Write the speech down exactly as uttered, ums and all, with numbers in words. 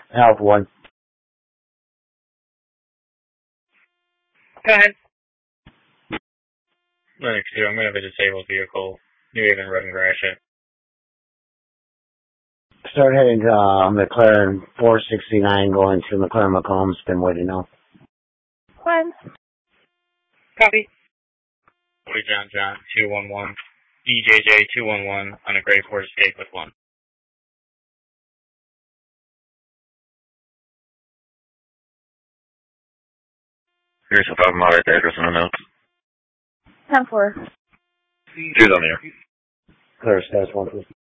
Health one. Go ahead. Linux two, I'm going to have a disabled vehicle. New Haven Road and Gratiot. Start heading to uh, McLaren four sixty-nine going to McLaren Macomb. Been waiting now. One. Copy. Lee John John two one one. D J J two one one on a Gray Ford Escape with one. Here's a five mile right there, address on the notes. ten four. Two's on the air. Clear status one.